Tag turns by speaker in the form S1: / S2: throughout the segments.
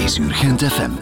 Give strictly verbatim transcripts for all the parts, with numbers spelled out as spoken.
S1: is Urgent F M.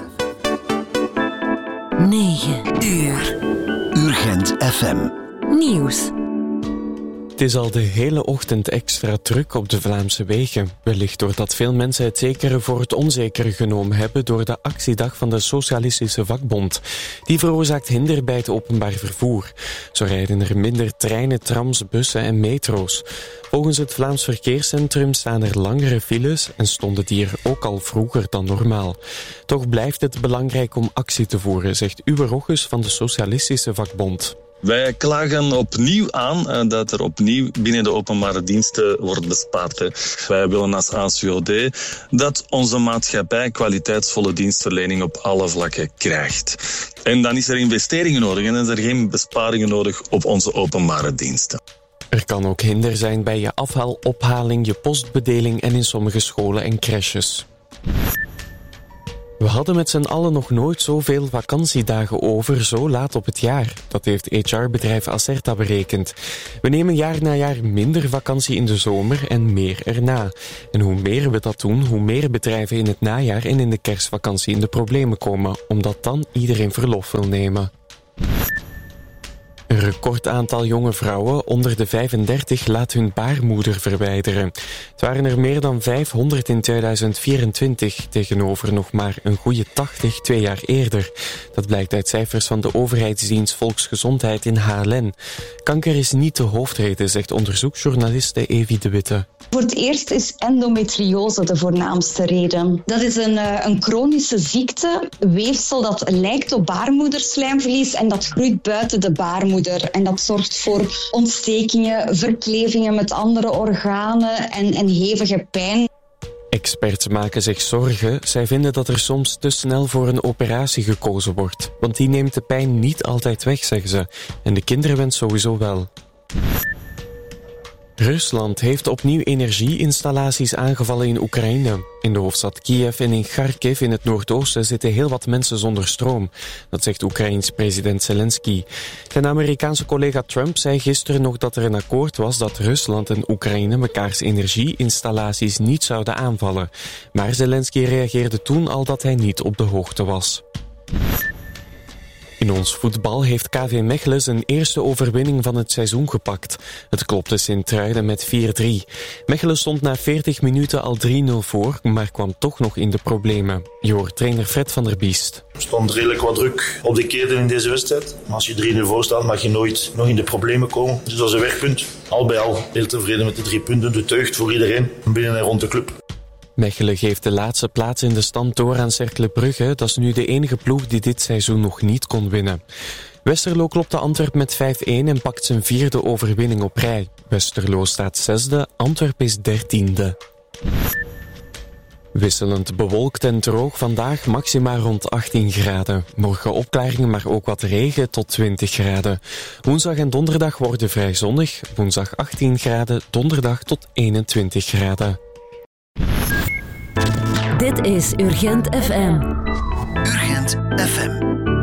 S2: negen uur.
S1: Urgent F M.
S2: Nieuws.
S3: Het is al de hele ochtend extra druk op de Vlaamse wegen. Wellicht doordat veel mensen het zekere voor het onzekere genomen hebben door de actiedag van de Socialistische Vakbond. Die veroorzaakt hinder bij het openbaar vervoer. Zo rijden er minder treinen, trams, bussen en metro's. Volgens het Vlaams Verkeerscentrum staan er langere files en stonden die er ook al vroeger dan normaal. Toch blijft het belangrijk om actie te voeren, zegt Uwe Rogges van de Socialistische Vakbond.
S4: Wij klagen opnieuw aan uh, dat er opnieuw binnen de openbare diensten wordt bespaard. Hè. Wij willen als A C O D dat onze maatschappij kwaliteitsvolle dienstverlening op alle vlakken krijgt. En dan is er investeringen nodig en dan is er geen besparingen nodig op onze openbare diensten.
S3: Er kan ook hinder zijn bij je afhaalophaling, je postbedeling en in sommige scholen en crèches. We hadden met z'n allen nog nooit zoveel vakantiedagen over zo laat op het jaar. Dat heeft H R-bedrijf Acerta berekend. We nemen jaar na jaar minder vakantie in de zomer en meer erna. En hoe meer we dat doen, hoe meer bedrijven in het najaar en in de kerstvakantie in de problemen komen, omdat dan iedereen verlof wil nemen. Een record aantal jonge vrouwen onder de vijfendertig laat hun baarmoeder verwijderen. Het waren er meer dan vijfhonderd in tweeduizend vierentwintig, tegenover nog maar een goede tachtig twee jaar eerder. Dat blijkt uit cijfers van de overheidsdienst Volksgezondheid in H L N. Kanker is niet de hoofdreden, zegt onderzoeksjournaliste Evi de Witte.
S5: Voor het eerst is endometriose de voornaamste reden. Dat is een, een chronische ziekte, weefsel dat lijkt op baarmoederslijmvlies en dat groeit buiten de baarmoeder. En dat zorgt voor ontstekingen, verklevingen met andere organen en, en hevige pijn.
S3: Experts maken zich zorgen. Zij vinden dat er soms te snel voor een operatie gekozen wordt. Want die neemt de pijn niet altijd weg, zeggen ze. En de kinderwens sowieso wel. Rusland heeft opnieuw energieinstallaties aangevallen in Oekraïne. In de hoofdstad Kiev en in Kharkiv in het noordoosten zitten heel wat mensen zonder stroom. Dat zegt Oekraïens president Zelensky. Zijn Amerikaanse collega Trump zei gisteren nog dat er een akkoord was dat Rusland en Oekraïne mekaars energieinstallaties niet zouden aanvallen. Maar Zelensky reageerde toen al dat hij niet op de hoogte was. In ons voetbal heeft K V Mechelen zijn eerste overwinning van het seizoen gepakt. Het klopte Sint-Truiden met vier drie. Mechelen stond na veertig minuten al drie nul voor, maar kwam toch nog in de problemen. Je hoort trainer Fred van der Biest.
S6: Er stond redelijk wat druk op de keerder in deze wedstrijd. Maar als je drie nul voor staat, mag je nooit nog in de problemen komen. Dus dat is een wegpunt. Al bij al heel tevreden met de drie punten. De deugd voor iedereen binnen en rond de club.
S3: Mechelen geeft de laatste plaats in de stand door aan Cercle Brugge. Dat is nu de enige ploeg die dit seizoen nog niet kon winnen. Westerlo klopte Antwerp met vijf een en pakt zijn vierde overwinning op rij. Westerlo staat zesde, Antwerp is dertiende. Wisselend bewolkt en droog vandaag, maxima rond achttien graden. Morgen opklaringen, maar ook wat regen tot twintig graden. Woensdag en donderdag worden vrij zonnig. Woensdag achttien graden, donderdag tot eenentwintig graden.
S2: Dit is Urgent F M.
S1: Urgent F M.